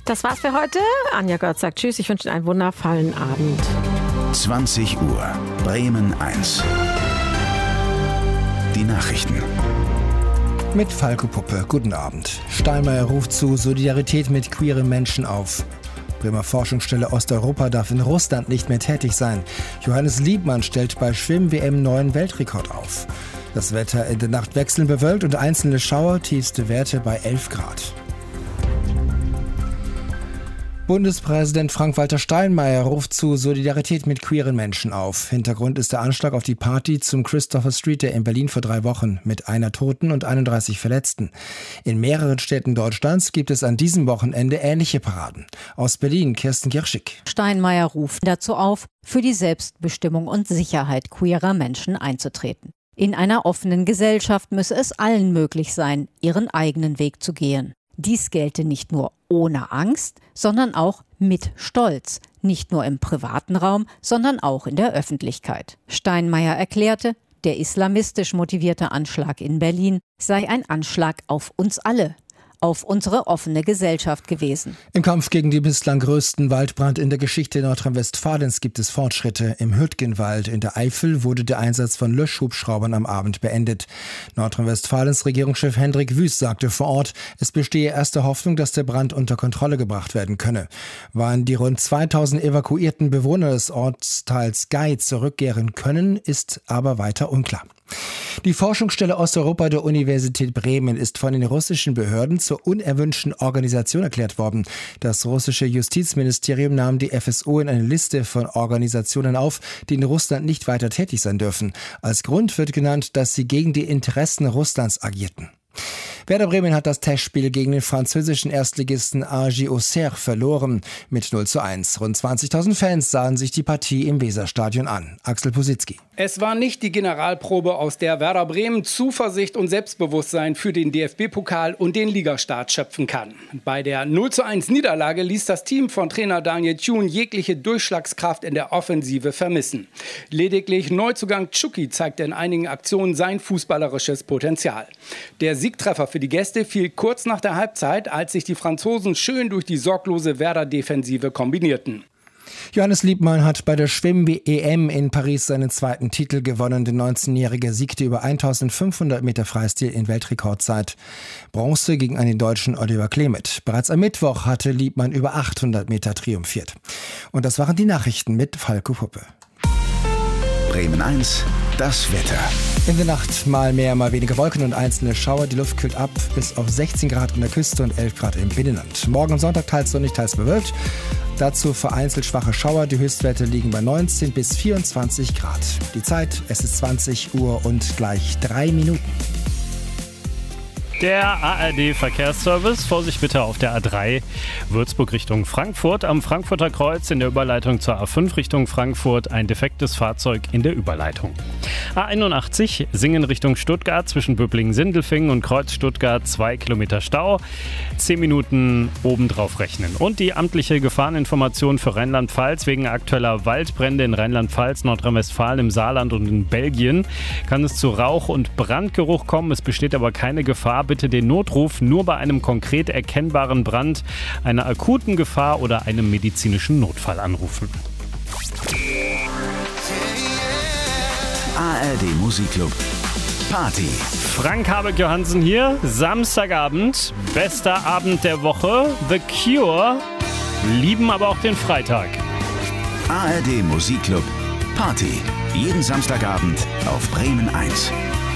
Das war's für heute. Anja Götz sagt Tschüss. Ich wünsche Ihnen einen wundervollen Abend. 20 Uhr, Bremen 1. Die Nachrichten. Mit Falco Puppe, guten Abend. Steinmeier ruft zu Solidarität mit queeren Menschen auf. Bremer Forschungsstelle Osteuropa darf in Russland nicht mehr tätig sein. Johannes Liebmann stellt bei Schwimm-WM neuen Weltrekord auf. Das Wetter in der Nacht wechselnd bewölkt und einzelne Schauer, tiefste Werte bei 11 Grad. Bundespräsident Frank-Walter Steinmeier ruft zu Solidarität mit queeren Menschen auf. Hintergrund ist der Anschlag auf die Party zum Christopher Street Day in Berlin vor 3 Wochen mit einer Toten und 31 Verletzten. In mehreren Städten Deutschlands gibt es an diesem Wochenende ähnliche Paraden. Aus Berlin, Kirsten Girschig. Steinmeier ruft dazu auf, für die Selbstbestimmung und Sicherheit queerer Menschen einzutreten. In einer offenen Gesellschaft müsse es allen möglich sein, ihren eigenen Weg zu gehen. Dies gelte nicht nur ohne Angst, sondern auch mit Stolz. Nicht nur im privaten Raum, sondern auch in der Öffentlichkeit. Steinmeier erklärte, der islamistisch motivierte Anschlag in Berlin sei ein Anschlag auf uns alle, auf unsere offene Gesellschaft gewesen. Im Kampf gegen den bislang größten Waldbrand in der Geschichte Nordrhein-Westfalens gibt es Fortschritte. Im Hüttgenwald in der Eifel wurde der Einsatz von Löschhubschraubern am Abend beendet. Nordrhein-Westfalens Regierungschef Hendrik Wüst sagte vor Ort, es bestehe erste Hoffnung, dass der Brand unter Kontrolle gebracht werden könne. Wann die rund 2000 evakuierten Bewohner des Ortsteils Gei zurückkehren können, ist aber weiter unklar. Die Forschungsstelle Osteuropa der Universität Bremen ist von den russischen Behörden zur unerwünschten Organisation erklärt worden. Das russische Justizministerium nahm die FSO in eine Liste von Organisationen auf, die in Russland nicht weiter tätig sein dürfen. Als Grund wird genannt, dass sie gegen die Interessen Russlands agierten. Werder Bremen hat das Testspiel gegen den französischen Erstligisten AG Auxerre verloren mit 0:1. Rund 20.000 Fans sahen sich die Partie im Weserstadion an. Axel Pusitzky. Es war nicht die Generalprobe, aus der Werder Bremen Zuversicht und Selbstbewusstsein für den DFB-Pokal und den Ligastart schöpfen kann. Bei der 0:1 Niederlage ließ das Team von Trainer Daniel Thun jegliche Durchschlagskraft in der Offensive vermissen. Lediglich Neuzugang Tschuki zeigte in einigen Aktionen sein fußballerisches Potenzial. Der Siegtreffer für die Gäste fiel kurz nach der Halbzeit, als sich die Franzosen schön durch die sorglose Werder-Defensive kombinierten. Johannes Liebmann hat bei der Schwimm-EM in Paris seinen zweiten Titel gewonnen. Der 19-Jährige siegte über 1500 Meter Freistil in Weltrekordzeit. Bronze gegen einen Deutschen Oliver Klemet. Bereits am Mittwoch hatte Liebmann über 800 Meter triumphiert. Und das waren die Nachrichten mit Falco Puppe. Bremen 1, das Wetter. In der Nacht mal mehr, mal weniger Wolken und einzelne Schauer. Die Luft kühlt ab bis auf 16 Grad an der Küste und 11 Grad im Binnenland. Morgen am Sonntag teils sonnig, teils bewölkt. Dazu vereinzelt schwache Schauer. Die Höchstwerte liegen bei 19 bis 24 Grad. Die Zeit, es ist 20 Uhr und gleich 3 Minuten. Der ARD-Verkehrsservice, Vorsicht bitte auf der A3 Würzburg Richtung Frankfurt. Am Frankfurter Kreuz in der Überleitung zur A5 Richtung Frankfurt ein defektes Fahrzeug in der Überleitung. A81 Singen Richtung Stuttgart zwischen Böblingen-Sindelfingen und Kreuz Stuttgart 2 Kilometer Stau. 10 Minuten obendrauf rechnen. Und die amtliche Gefahreninformation für Rheinland-Pfalz wegen aktueller Waldbrände in Rheinland-Pfalz, Nordrhein-Westfalen, im Saarland und in Belgien kann es zu Rauch- und Brandgeruch kommen. Es besteht aber keine Gefahr. Bitte den Notruf nur bei einem konkret erkennbaren Brand, einer akuten Gefahr oder einem medizinischen Notfall anrufen. ARD Musikclub Party. Frank Habeck-Johansen hier, Samstagabend, bester Abend der Woche. The Cure lieben aber auch den Freitag. ARD Musikclub Party. Jeden Samstagabend auf Bremen 1.